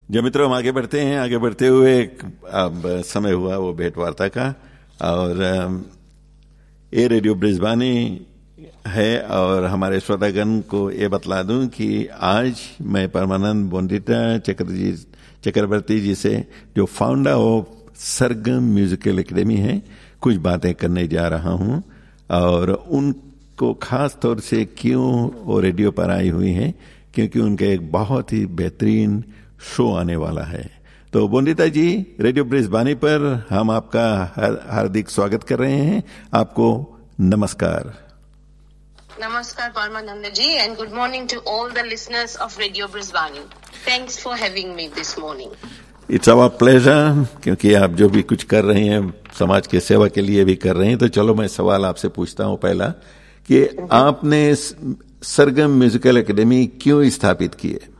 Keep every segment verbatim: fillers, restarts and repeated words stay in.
जो मित्रों, हम आगे बढ़ते हैं। आगे बढ़ते हुए अब समय हुआ वो भेंट वार्ता का, और ये रेडियो ब्रिस्बानी है। और हमारे श्रोतागण को ये बतला दूं कि आज मैं परमानंद बोंडिता चक्रजी चक्रवर्ती जी से, जो founder of Sargam musical academy है, कुछ बातें करने जा रहा हूं। और उनको खास तौर से क्यों वो रेडियो पर आई हुई हैं, क्योंकि उनका एक बहुत ही बेहतरीन शो आने वाला है। तो बोंडिता जी, रेडियो ब्रिस्बानी पर हम आपका हार्दिक स्वागत कर रहे हैं। आपको नमस्कार। Namaskar Parmananda ji, and good morning to all the listeners of Radio Brisbane. Thanks for having me this morning. It's our pleasure, क्योंकि आप जो भी कुछ कर रहे हैं समाज के सेवा के लिए भी कर रहे हैं। तो चलो मैं सवाल आपसे पूछता हूं पहला, कि आपने सरगम म्यूजिकल एकेडमी क्यों स्थापित की है?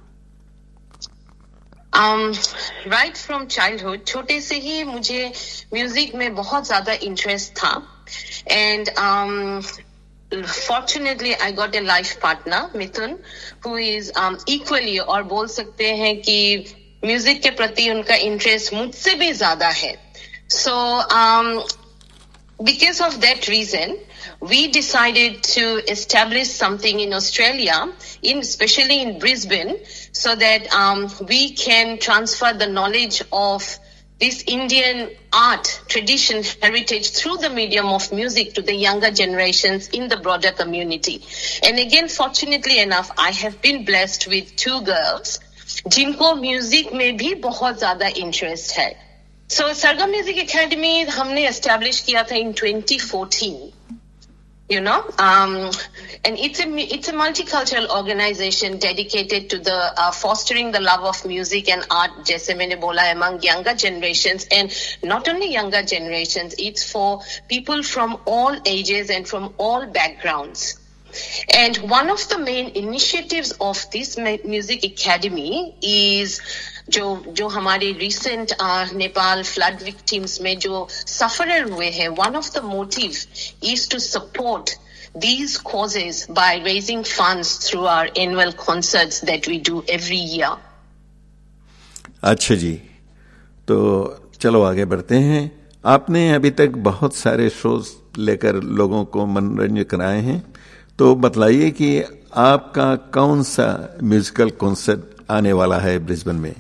Um, right from childhood, छोटे से ही मुझे म्यूजिक में बहुत ज्यादा इंटरेस्ट था, and um, fortunately I got a life partner, Mithun, who is um, equally, और बोल सकते हैं कि म्यूजिक के प्रति उनका इंटरेस्ट मुझसे भी ज्यादा है. So um, because of that reason, we decided to establish something in Australia, in especially in Brisbane, so that um, we can transfer the knowledge of this Indian art, tradition, heritage through the medium of music to the younger generations in the broader community. And again, fortunately enough, I have been blessed with two girls, जिनको music में भी बहुत ज्यादा interest है. So सरगम music academy हमने establish किया था in twenty fourteen. You know, um, and it's a it's a multicultural organization dedicated to the uh, fostering the love of music and art, जैसे मैंने बोला, among younger generations, and not only younger generations, it's for people from all ages and from all backgrounds. And one of the main initiatives of this music academy is जो जो हमारे recent uh, Nepal flood victims में जो sufferer हुए हैं, one of the motive is to support these causes by raising funds through our annual concerts that we do every year. अच्छा जी, तो चलो आगे बढ़ते हैं. आपने अभी तक बहुत सारे शोज लेकर लोगों को मनोरंजन कराए हैं, तो बतलाइए कि आपका कौन सा म्यूजिकल कॉन्सर्ट आने वाला है ब्रिस्बेन में?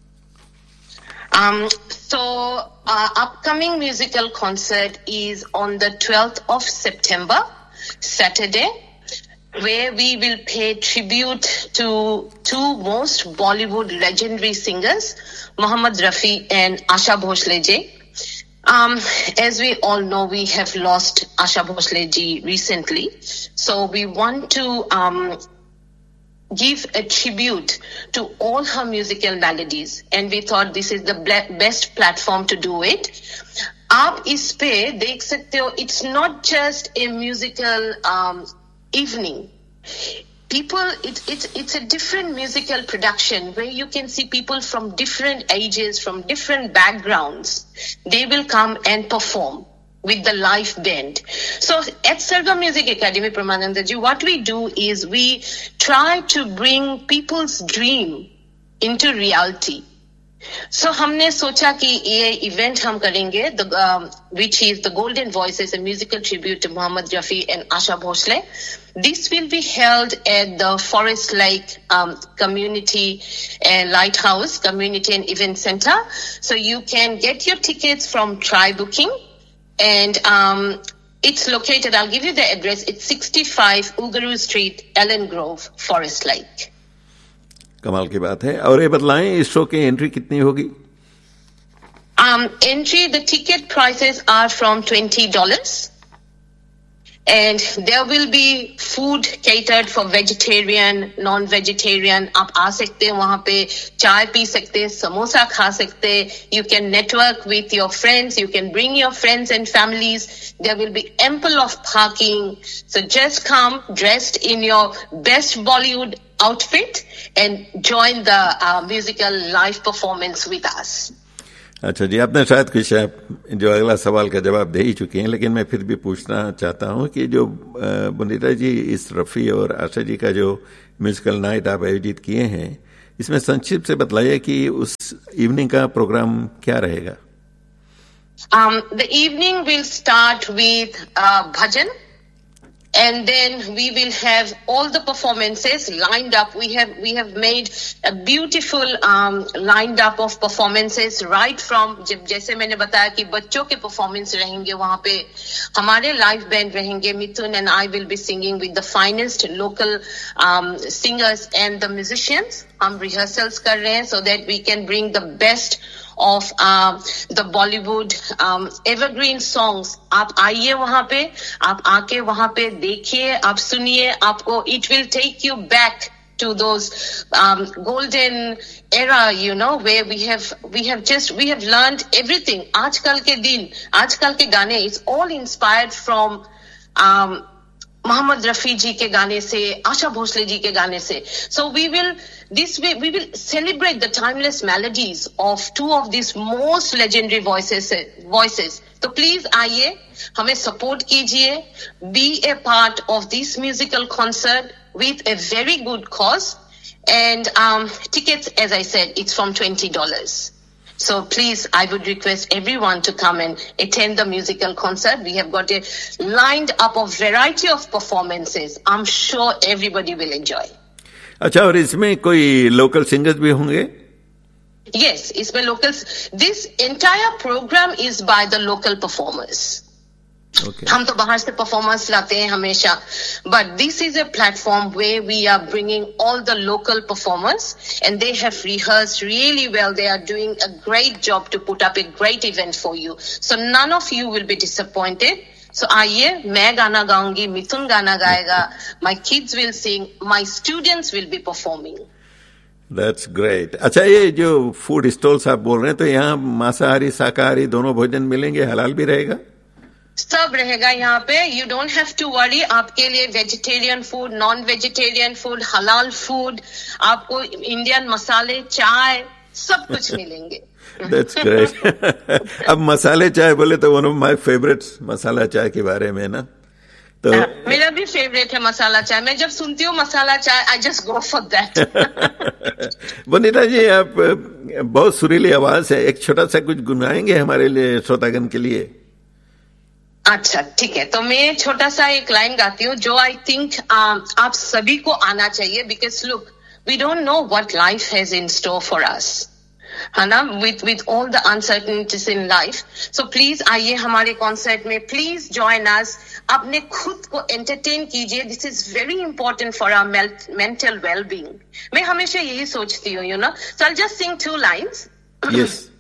Um, so, our upcoming musical concert is on the twelfth of September, Saturday, where we will pay tribute to two most Bollywood legendary singers, Mohammed Rafi and Asha Bhosle ji. Um, as we all know, we have lost Asha Bhosle ji recently. So we want to um, give a tribute to all her musical melodies, and we thought this is the best platform to do it. आप इस पे देख सकते हो, it's not just a musical um, evening. People, it, it's it's a different musical production where you can see people from different ages, from different backgrounds. They will come and perform with the live band. So at Sargam Music Academy, Pramananda ji, what we do is we try to bring people's dream into reality. So हमने सोचा कि ये event हम करेंगे, the, um, which is the Golden Voices, a musical tribute to Mohammed Rafi and Asha Bhosle. This will be held at the Forest Lake um, Community and Lighthouse Community and Event Center. So you can get your tickets from Try Booking. And um, it's located, I'll give you the address, it's sixty-five Ugaru Street, Ellen Grove, Forest Lake. कमाल की बात है. और ये बतलाएं, इस show की entry कितनी होगी? Um, entry, the ticket prices are from twenty dollars. And there will be food catered for vegetarian, non-vegetarian. आप आ सकते हैं वहाँ पे, चाय पी सकते हैं, समोसा खा सकते हैं. You can network with your friends. You can bring your friends and families. There will be ample of parking. So just come dressed in your best Bollywood outfit and join the uh, musical live performance with us. अच्छा जी, आपने शायद कुछ जो अगला सवाल का जवाब दे ही चुके हैं, लेकिन मैं फिर भी पूछना चाहता हूं कि जो बोंडिता जी, इस रफ़ी और आशा जी का जो म्यूजिकल नाइट आप आयोजित किए हैं, इसमें संक्षिप्त से बतलाइए कि उस इवनिंग का प्रोग्राम क्या रहेगा. Um, the evening will start with uh, bhajan, and then we will have all the performances lined up. We have we have made a beautiful um, lined up of performances right from जब जैसे मैंने बताया कि बच्चों के performance रहेंगे वहाँ पे, हमारे live band रहेंगे. Mithun and I will be singing with the finest local um, singers and the musicians. हम rehearsals कर रहे हैं so that we can bring the best of uh, the Bollywood um, evergreen songs. आप आइए वहाँ पे, आप आके वहाँ पे देखिए, आप सुनिए, आपको it will take you back to those um, golden era, you know, where we have we have just we have learned everything. आजकल के दिन, आजकल के गाने, it's all inspired from um, Mohammad Rafi ji के गाने से, आशा भोसले जी के गाने से. So we will this way we will celebrate the timeless melodies of two of these most legendary voices voices. तो please आइए, हमें support कीजिए, be a part of this musical concert with a very good cause. And um, tickets, as I said, it's from twenty dollars. So please, I would request everyone to come and attend the musical concert. We have got a lined up of variety of performances. I'm sure everybody will enjoy. अच्छा, और इसमें कोई local singers भी होंगे? Yes, इसमें locals. This entire program is by the local performers. Okay. हम तो बाहर से परफॉर्मर्स लाते हैं हमेशा, but this is a platform where we are bringing all the local performers and they have rehearsed really well. They are doing a great job to put up a great event for you. So none of you will be disappointed. So आइए, मैं गाना गाऊंगी, मिथुन गाना गाएगा, my kids will sing, my students will be performing. That's great. अच्छा, ये जो food stalls आप बोल रहे हैं, तो यहाँ मांसाहारी शाकाहारी दोनों भोजन मिलेंगे, हलाल भी रहेगा? सब रहेगा यहाँ पे. You don't have to worry. आपके लिए vegetarian food, non vegetarian food, हलाल फूड, आपको इंडियन मसाले, चाय, सब कुछ मिलेंगे. That's great. अब मसाले चाय बोले तो वन ऑफ माय फेवरेट्स मसाला चाय के बारे में ना, तो मेरा भी फेवरेट है मसाला चाय. मैं जब सुनती हूँ मसाला चाय, I just go for that. Vanita जी, आप बहुत सुरीली आवाज है, एक छोटा सा कुछ गुनगुनाएंगे हमारे लिए, श्रोतागण के लिए? अच्छा, ठीक है. तो मैं छोटा सा एक लाइन गाती हूँ जो आई थिंक uh, आप सभी को आना चाहिए. Because look, we don't know what life has in store for us, है ना, with with all the uncertainties in life. So please आइए हमारे कॉन्सर्ट में, प्लीज जॉइन अस. अपने खुद को एंटरटेन कीजिए. This is very important for our mental well being. मैं हमेशा यही सोचती हूँ, you know. So I just sing two lines. Yes.